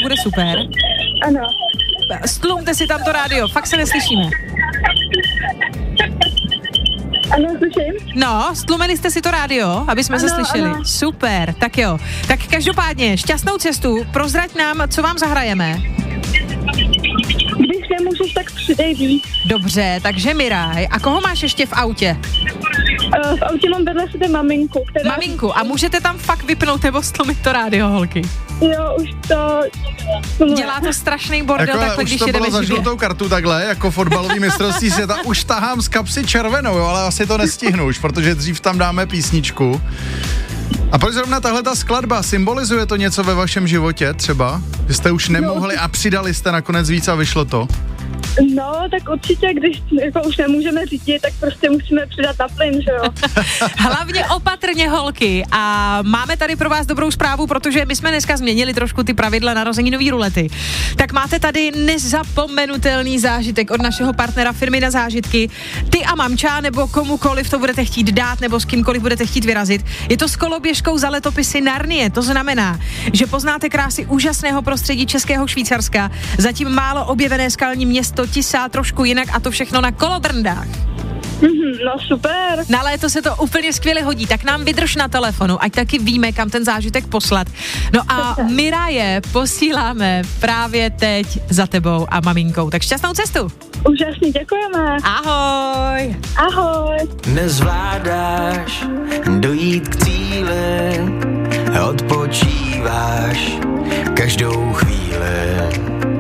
bude super. Ano. Stlumte si tam to rádio, fakt se neslyšíme. Ano, slyším. No, stlumili jste si to rádio, aby jsme se slyšeli. Ano. Super, tak jo. Tak každopádně, šťastnou cestu, prozrať nám, co vám zahrajeme. Když nemůžeš, tak přidej víc. Dobře, takže Miraj. A koho máš ještě v autě? V autě mám vedle sebe maminku, která... Maminku, a můžete tam fakt vypnout nebo stlumit to rádio, holky? Jo, už to... Dělá to strašný bordel jako, takhle, už když to jedeme bylo za živě. žlutou kartu takhle, jako fotbalový mistrovství světa. Už tahám z kapsy červenou, jo, ale asi to nestihnu už, protože dřív tam dáme písničku. A proč zrovna tahle ta skladba, symbolizuje to něco ve vašem životě třeba? Že jste už nemohli a přidali jste nakonec víc a vyšlo to? No, tak určitě, když jako už nemůžeme řídit, tak prostě musíme přidat na plyn, že jo? Hlavně opatrně, holky. A máme tady pro vás dobrou zprávu, protože my jsme dneska změnili trošku ty pravidla narozeninové rulety. Tak máte tady nezapomenutelný zážitek od našeho partnera firmy Na zážitky. Ty a mamča, nebo komukoliv to budete chtít dát, nebo s kýmkoliv budete chtít vyrazit. Je to s koloběžkou za letopisy Narnie. To znamená, že poznáte krásy úžasného prostředí Českého Švýcarska, zatím málo objevené skalní město Tisá trošku jinak a to všechno na kolobrndách. No super. Na léto se to úplně skvěle hodí, tak nám vydrž na telefonu, ať taky víme, kam ten zážitek poslat. No a Miraje posíláme právě teď za tebou a maminkou. Tak šťastnou cestu. Úžasně, děkujeme. Ahoj. Ahoj. Nezvládáš dojít k cíli, odpočíváš každou chvíli.